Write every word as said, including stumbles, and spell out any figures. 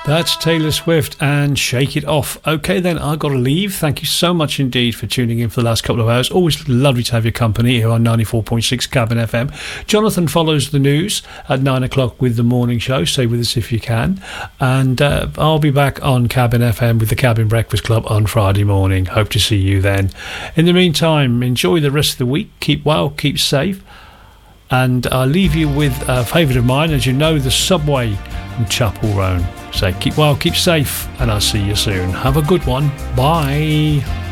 That's Taylor Swift and Shake It Off. Okay then, I've got to leave. Thank you so much indeed for tuning in for the last couple of hours. Always lovely to have your company here on ninety-four point six Cabin F M. Jonathan follows the news at nine o'clock with the morning show. Stay with us if you can. And uh, I'll be back on Cabin F M with the Cabin Breakfast Club on Friday morning. Hope to see you then. In the meantime, enjoy the rest of the week. Keep well, keep safe. And I'll leave you with a favourite of mine, as you know, the Subway from Chapel Roan. So keep well, keep safe, and I'll see you soon. Have a good one. Bye.